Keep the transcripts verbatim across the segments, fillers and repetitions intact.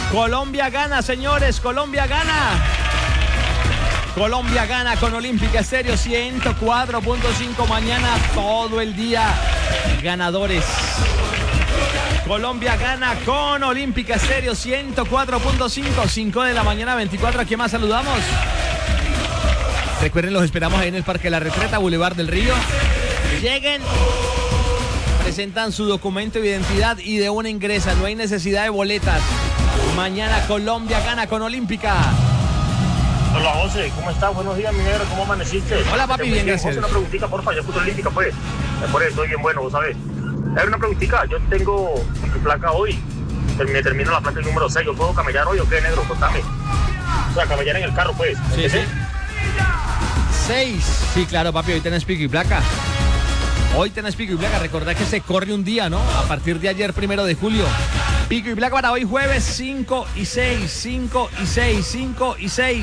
Colombia gana, señores, Colombia gana. Colombia gana con Olímpica Estéreo ciento cuatro punto cinco. Mañana todo el día ganadores. Colombia gana con Olímpica Estéreo ciento cuatro punto cinco. cinco de la mañana, veinticuatro. ¿A quién más saludamos? Recuerden, los esperamos ahí en el Parque La Retreta, Boulevard del Río. Lleguen, presentan su documento de identidad y de una ingresan. No hay necesidad de boletas. Mañana Colombia gana con Olímpica. Hola José, ¿cómo estás? Buenos días, mi negro, ¿cómo amaneciste? Hola papi, bien, gracias. José, una preguntita, porfa, yo escucho Olímpica, pues. Por eso estoy bien bueno, vos sabés. Es una preguntita, yo tengo mi placa hoy. Me termino la placa el número seis. ¿Yo puedo camellar hoy o qué, negro? Contame. O sea, camellar en el carro, pues. Sí, sí. seis. Sí, claro, papi, hoy tenés pico y placa. Hoy tenés pico y placa. Recordad que se corre un día, ¿no? A partir de ayer, primero de julio. Pico y placa para hoy jueves cinco y seis. cinco y seis. cinco y seis.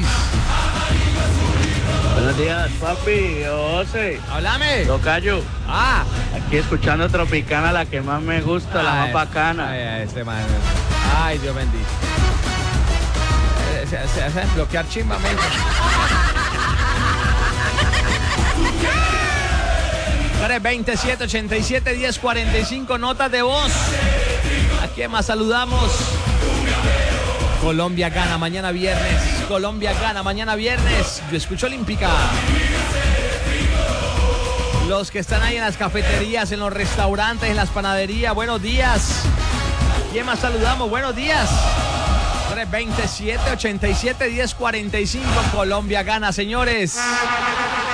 Buenos días, papi, José. Háblame. Tocayo. Ah. Aquí escuchando Tropicana, la que más me gusta, ay, la más bacana. Ay, este man. Ay, Dios bendito. Se, se, se hace bloquear chimbamente. tres veintisiete, ochenta y siete, diez cuarenta y cinco, notas de voz. ¿A quién más saludamos? Colombia gana mañana viernes. Colombia gana mañana viernes. Yo escucho Olímpica. Los que están ahí en las cafeterías, en los restaurantes, en las panaderías, buenos días. ¿A quién más saludamos? Buenos días. tres veintisiete, ochenta y siete, diez cuarenta y cinco. Colombia gana, señores.